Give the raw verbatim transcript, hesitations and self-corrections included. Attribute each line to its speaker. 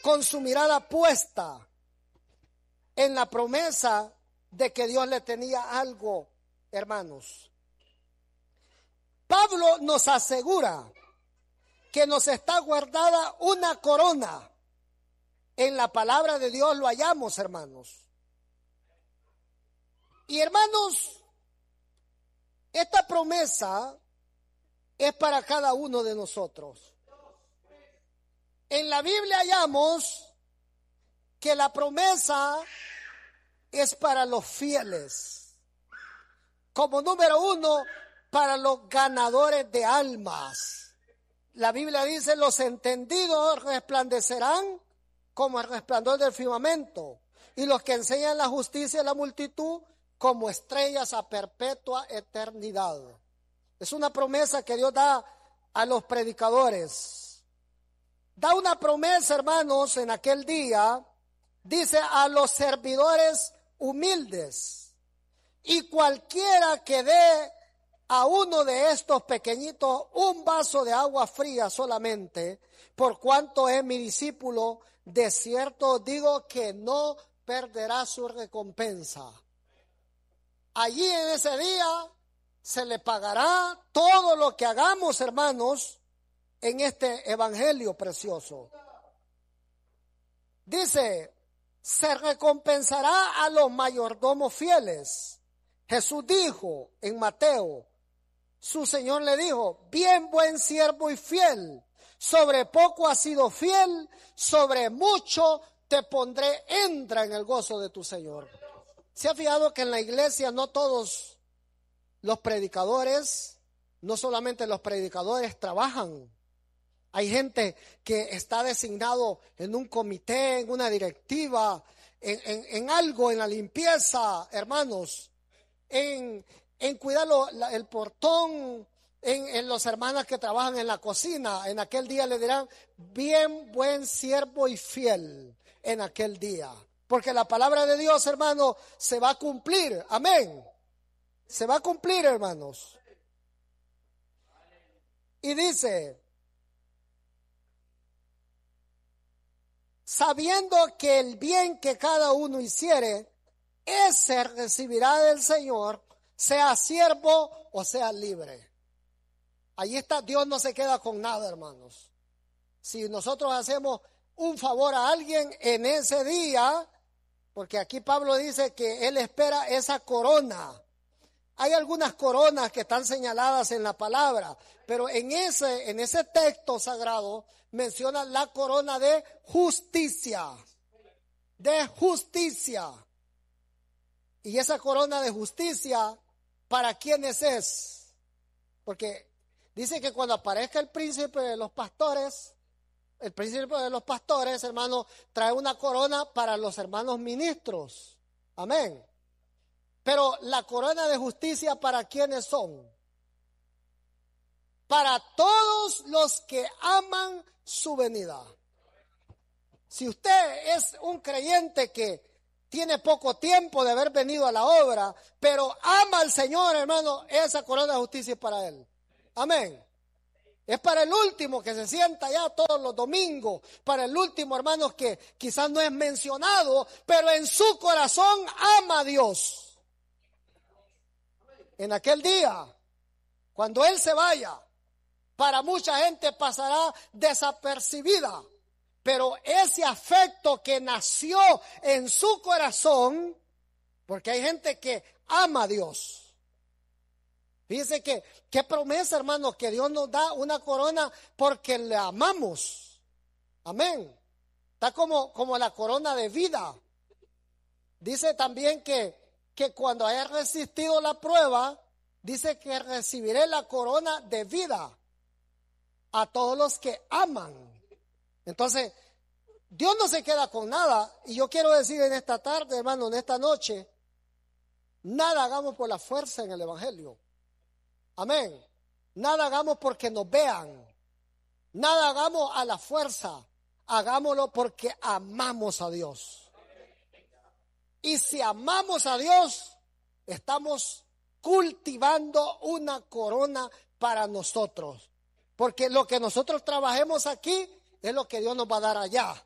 Speaker 1: con su mirada puesta en la promesa de que Dios le tenía algo, hermanos. Pablo nos asegura que nos está guardada una corona. En la palabra de Dios lo hallamos, hermanos. Y hermanos, esta promesa es para cada uno de nosotros. En la Biblia hallamos que la promesa es para los fieles. Como número uno, para los ganadores de almas. La Biblia dice, los entendidos resplandecerán como el resplandor del firmamento, y los que enseñan la justicia a la multitud como estrellas a perpetua eternidad. Es una promesa que Dios da a los predicadores. Da una promesa, hermanos, en aquel día, dice a los servidores humildes, y cualquiera que dé a uno de estos pequeñitos un vaso de agua fría solamente, por cuanto es mi discípulo, de cierto digo que no perderá su recompensa. Allí en ese día se le pagará todo lo que hagamos, hermanos, en este evangelio precioso. Dice, se recompensará a los mayordomos fieles. Jesús dijo en Mateo, su Señor le dijo, bien buen siervo y fiel, sobre poco has sido fiel, sobre mucho te pondré, entra en el gozo de tu Señor. ¿Se ha fijado que en la iglesia no todos los predicadores, no solamente los predicadores trabajan? Hay gente que está designado en un comité, en una directiva, en, en, en algo, en la limpieza, hermanos, en, en cuidar lo, la, el portón, en, en los hermanos que trabajan en la cocina. En aquel día le dirán, bien buen siervo y fiel, en aquel día. Porque la palabra de Dios, hermanos, se va a cumplir. Amén. Se va a cumplir, hermanos. Y dice, sabiendo que el bien que cada uno hiciere, ese recibirá del Señor, sea siervo o sea libre. Ahí está, Dios no se queda con nada, hermanos. Si nosotros hacemos un favor a alguien en ese día, porque aquí Pablo dice que él espera esa corona. Hay algunas coronas que están señaladas en la palabra, pero en ese, en ese texto sagrado menciona la corona de justicia, de justicia. Y esa corona de justicia, ¿para quiénes es? Porque dice que cuando aparezca el príncipe de los pastores, el príncipe de los pastores, hermano, trae una corona para los hermanos ministros. Amén. Pero la corona de justicia, ¿para quiénes son? Para todos los que aman su venida. Si usted es un creyente que tiene poco tiempo de haber venido a la obra, pero ama al Señor, hermano, esa corona de justicia es para él. Amén. Es para el último que se sienta ya todos los domingos, para el último, hermanos, que quizás no es mencionado, pero en su corazón ama a Dios. En aquel día, cuando Él se vaya, para mucha gente pasará desapercibida, pero ese afecto que nació en su corazón, porque hay gente que ama a Dios. Fíjense que, qué promesa, hermanos, que Dios nos da una corona porque le amamos. Amén. Está como, como la corona de vida. Dice también que, que cuando haya resistido la prueba, dice que recibiré la corona de vida a todos los que aman. Entonces, Dios no se queda con nada. Y yo quiero decir en esta tarde, hermano, en esta noche, nada hagamos por la fuerza en el evangelio. Amén. Nada hagamos porque nos vean. Nada hagamos a la fuerza. Hagámoslo porque amamos a Dios. Y si amamos a Dios, estamos cultivando una corona para nosotros. Porque lo que nosotros trabajemos aquí es lo que Dios nos va a dar allá.